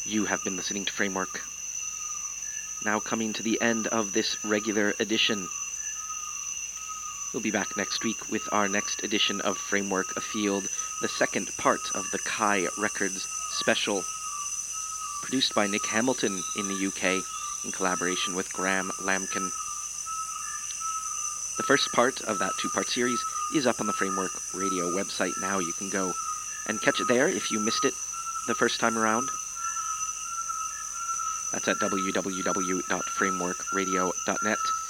You have been listening to Framework. Now coming to the end of this regular edition. We'll be back next week with our next edition of Framework Afield, the second part of the Kai Records special, produced by Nick Hamilton in the UK in collaboration with Graham Lamkin. The first part of that two-part series is up on the Framework Radio website now. You can go and catch it there if you missed it the first time around. That's at www.frameworkradio.net.